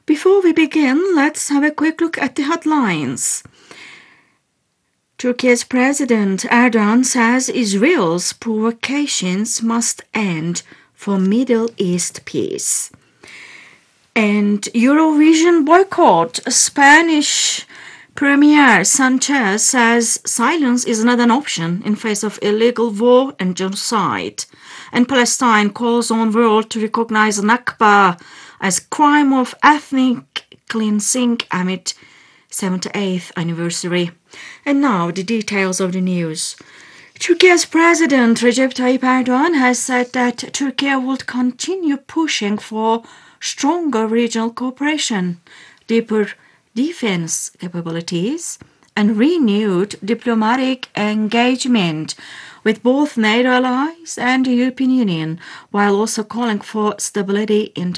Before we begin, let's have a quick look at the headlines. Turkey's President Erdogan says Israel's provocations must end for Middle East peace. And Eurovision boycott. Spanish Premier Sanchez says silence is not an option in face of illegal war and genocide. And Palestine calls on world to recognize Nakba as crime of ethnic cleansing amid 78th anniversary. And now the details of the news. Turkey's President Recep Tayyip Erdogan has said that Turkey would continue pushing for stronger regional cooperation, deeper defense capabilities, and renewed diplomatic engagement with both NATO allies and the European Union, while also calling for stability in the